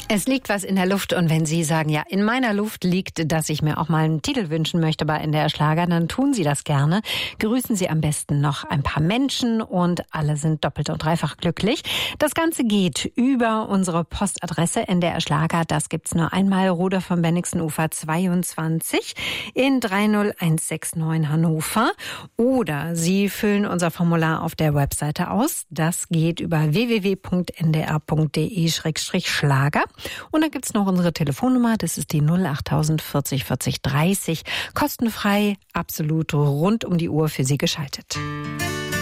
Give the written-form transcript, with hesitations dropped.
Es liegt was in der Luft und wenn Sie sagen, ja, in meiner Luft liegt, dass ich mir auch mal einen Titel wünschen möchte bei NDR Schlager, dann tun Sie das gerne. Grüßen Sie am besten noch ein paar Menschen und alle sind doppelt und dreifach glücklich. Das Ganze geht über unsere Postadresse NDR Schlager. Das gibt's nur einmal, Ruder vom Bennigsenufer 22 in 30169 Hannover. Oder Sie füllen unser Formular auf der Webseite aus. Das geht über www.ndr.de/Schlager. Und dann gibt's noch unsere Telefonnummer, das ist die 08000 40 40 30. Kostenfrei, absolut rund um die Uhr für Sie geschaltet.